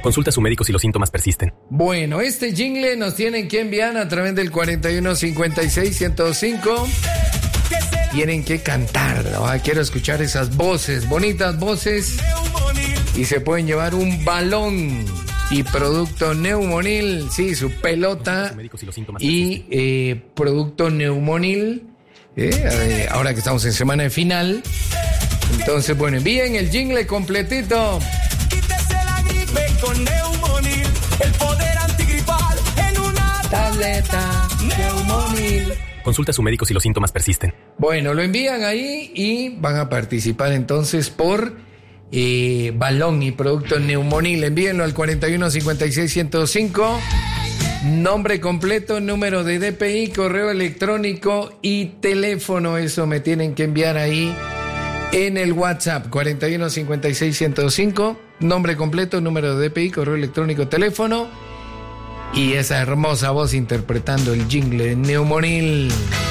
Consulta a su médico si los síntomas persisten. Bueno, este jingle nos tienen que enviar a través del 4156-105. Tienen que cantar, ¿no? Quiero escuchar esas voces, bonitas voces. Y se pueden llevar un balón y producto Neumonil, sí, su pelota y producto Neumonil. Ahora que estamos en semana de final. Entonces, bueno, envíen el jingle completito. Quítese la gripe con Neumonil, el poder antigripal en una tableta Neumonil. Consulta a su médico si los síntomas persisten. Bueno, lo envían ahí y van a participar entonces por balón y producto Neumonil. Envíenlo al 4156-105. Nombre completo, número de DPI, correo electrónico y teléfono. Eso me tienen que enviar ahí en el WhatsApp 4156-105. Nombre completo, número de DPI, correo electrónico, teléfono. Y esa hermosa voz interpretando el jingle de Neumonil.